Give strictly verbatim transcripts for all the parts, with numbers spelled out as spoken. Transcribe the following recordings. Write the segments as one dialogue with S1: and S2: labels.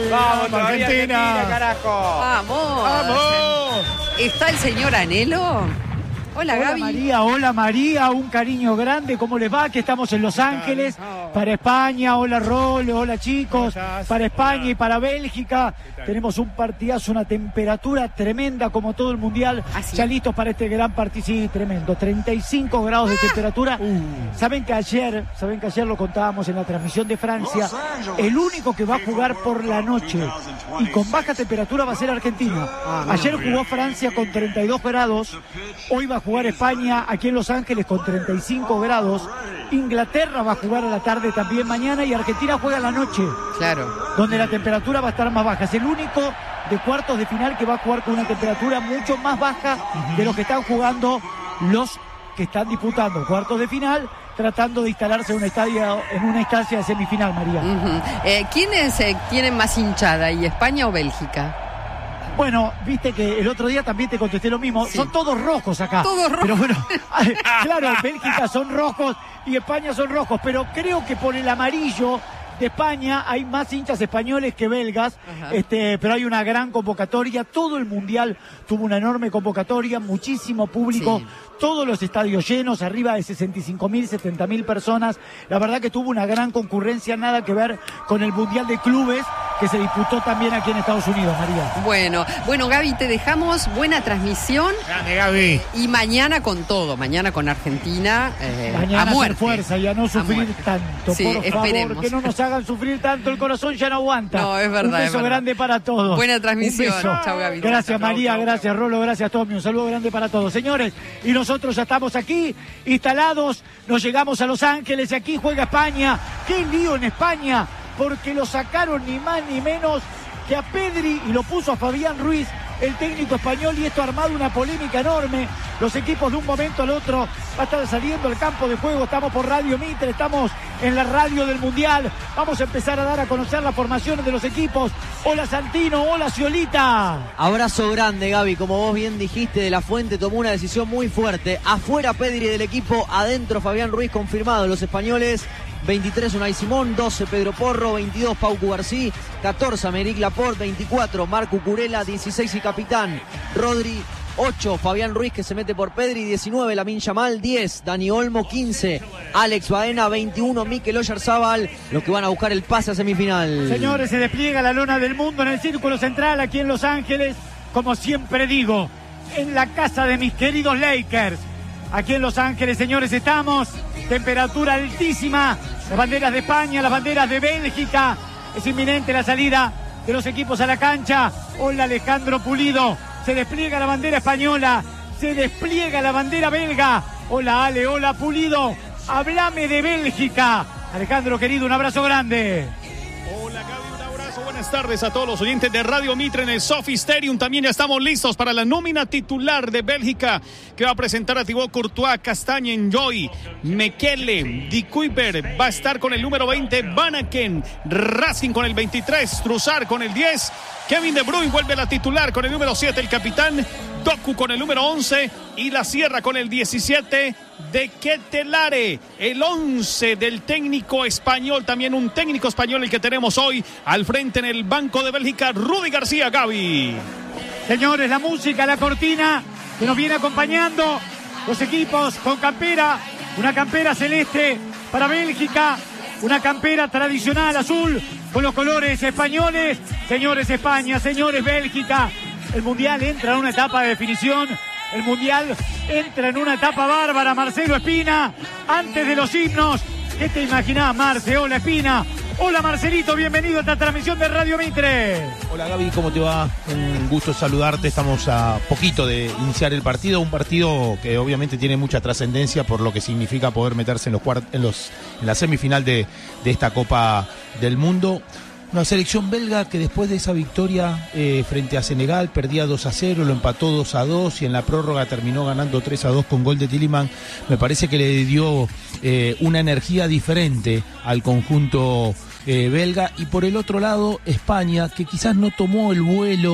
S1: Vamos, todavía
S2: Argentina.
S1: Argentina, carajo.
S3: ¡Vamos!
S2: ¡Vamos!
S3: ¿Está el señor Anhelo? Hola,
S2: Hola
S3: Gaby.
S2: María, hola María, un cariño grande, ¿cómo les va? Que estamos en Los Ángeles, para España, hola Rolo, hola chicos, para España y para Bélgica, tenemos un partidazo, una temperatura tremenda como todo el Mundial,
S3: ¿Ah, sí?
S2: ya listos para este gran partido, sí, tremendo, treinta y cinco grados de temperatura, saben que ayer, saben que ayer lo contábamos en la transmisión de Francia, el único que va a jugar por la noche y con baja temperatura va a ser Argentina, ayer jugó Francia con treinta y dos grados, hoy va a jugar España aquí en Los Ángeles con treinta y cinco grados. Inglaterra va a jugar a la tarde también mañana y Argentina juega a la noche,
S3: Claro.
S2: donde la temperatura va a estar más baja. Es el único de cuartos de final que va a jugar con una temperatura mucho más baja de los que están jugando los que están disputando cuartos de final, tratando de instalarse en un estadio, en una instancia de semifinal, María.
S3: Ujú. Eh, ¿Quiénes eh, tienen más hinchada, y España o Bélgica?
S2: Bueno, viste que el otro día también te contesté lo mismo.
S3: Sí.
S2: Son todos rojos acá.
S3: Todos rojos.
S2: Pero bueno, claro, Bélgica son rojos y España son rojos. Pero creo que por el amarillo de España hay más hinchas españoles que belgas.
S3: Ajá.
S2: Este, pero hay una gran convocatoria. Todo el Mundial tuvo una enorme convocatoria, muchísimo público.
S3: Sí.
S2: Todos los estadios llenos, arriba de sesenta y cinco mil, setenta mil personas. La verdad que tuvo una gran concurrencia, nada que ver con el Mundial de Clubes que se disputó también aquí en Estados Unidos, María.
S3: Bueno, bueno, Gaby, te dejamos buena transmisión
S1: Grande, Gaby.
S3: y mañana con todo, mañana con Argentina, eh,
S2: Mañana
S3: a
S2: hacer
S3: muerte.
S2: fuerza y a no sufrir
S3: muerte.
S2: tanto,
S3: Sí,
S2: por favor,
S3: esperemos.
S2: que no nos hagan sufrir tanto, el corazón ya no aguanta.
S3: No, es verdad,
S2: Un beso
S3: es verdad.
S2: grande para todos.
S3: Buena transmisión.
S2: Un beso.
S3: Chau, Gaby.
S2: Gracias,
S1: Chau,
S2: María,
S1: chau,
S2: gracias, Rolo, gracias, Tommy. Un saludo grande para todos. Señores, y nosotros ya estamos aquí, instalados, nos llegamos a Los Ángeles y aquí juega España. ¡Qué lío en España! Porque lo sacaron ni más ni menos que a Pedri y lo puso a Fabián Ruiz, el técnico español, y esto ha armado una polémica enorme. Los equipos de un momento al otro va a estar saliendo al campo de juego. Estamos por Radio Mitre, estamos en la radio del Mundial. Vamos a empezar a dar a conocer las formaciones de los equipos. Hola Santino, hola Ciolita.
S4: Abrazo grande, Gaby. Como vos bien dijiste, De La Fuente tomó una decisión muy fuerte. Afuera Pedri del equipo, adentro Fabián Ruiz, confirmado. Los españoles, veintitrés Unai Simón, doce Pedro Porro, veintidós Pau Cubarsí, catorce Aymeric Laporte, veinticuatro Marco Curela, dieciséis y capitán Rodri, ocho Fabián Ruiz que se mete por Pedri, diecinueve Lamine Yamal, diez Dani Olmo, quince Alex Baena, veintiuno Mikel Oyarzábal, los que van a buscar el pase a semifinal.
S2: Señores, se despliega la lona del mundo en el círculo central aquí en Los Ángeles. Como siempre digo, en la casa de mis queridos Lakers. Aquí en Los Ángeles, señores, estamos. Temperatura altísima. Las banderas de España, las banderas de Bélgica. Es inminente la salida de los equipos a la cancha. Hola Alejandro Pulido. Se despliega la bandera española. Se despliega la bandera belga. Hola Ale, hola Pulido. Háblame de Bélgica. Alejandro querido, un abrazo grande.
S5: Hola Gaby, un abrazo, buenas tardes a todos los oyentes de Radio Mitre en el Sophie Stadium. También ya estamos listos para la nómina titular de Bélgica, que va a presentar a Thibaut Courtois, Castagne, Enjoy, Mekele, Di Kuiper, va a estar con el número veinte, Van Aken, Racing con el veintitrés, Trussard con el diez, Kevin De Bruyne vuelve a la titular con el número siete, el capitán, Doku con el número once y La Sierra con el diecisiete, de Ketelare, el once del técnico español, también un técnico español el que tenemos hoy al frente en el banco de Bélgica, Rudy García. Gaby.
S2: Señores, la música, la cortina que nos viene acompañando, los equipos con campera, una campera celeste para Bélgica, una campera tradicional azul con los colores españoles. Señores España, señores Bélgica, el Mundial entra en una etapa de definición. El Mundial entra en una etapa bárbara. Marcelo Espina, antes de los himnos, ¿qué te imaginás, Marce? Hola Espina. Hola Marcelito, bienvenido a esta transmisión de Radio Mitre.
S6: Hola Gaby, ¿cómo te va? Un gusto saludarte. Estamos a poquito de iniciar el partido, un partido que obviamente tiene mucha trascendencia por lo que significa poder meterse en los cuart- en los en la semifinal de, de esta Copa del Mundo. Una selección belga que después de esa victoria eh, frente a Senegal perdía dos a cero, lo empató dos a dos y en la prórroga terminó ganando tres a dos con gol de Tielemans. Me parece que le dio eh, una energía diferente al conjunto eh, belga. Y por el otro lado, España, que quizás no tomó el vuelo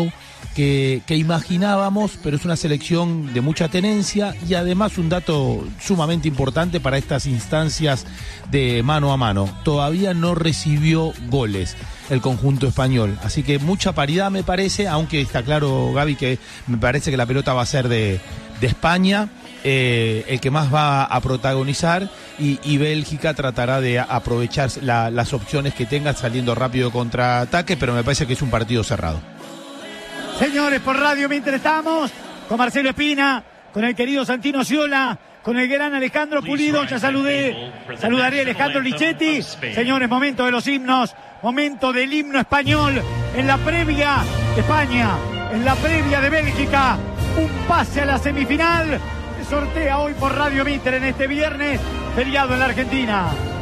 S6: que, que imaginábamos, pero es una selección de mucha tenencia y además un dato sumamente importante para estas instancias de mano a mano. Todavía no recibió goles el conjunto español, así que mucha paridad me parece, aunque está claro, Gaby, que me parece que la pelota va a ser de, de España, eh, el que más va a protagonizar, y, y Bélgica tratará de aprovechar la, las opciones que tenga saliendo rápido contraataque, pero me parece que es un partido cerrado.
S2: Señores, por Radio Mitre estamos con Marcelo Espina, con el querido Santino Ciola, con el gran Alejandro Pulido. Ya saludé, saludaré a Alejandro Lichetti. Señores, momento de los himnos, momento del himno español en la previa de España, en la previa de Bélgica. Un pase a la semifinal se sortea hoy por Radio Mitre en este viernes, feriado en la Argentina.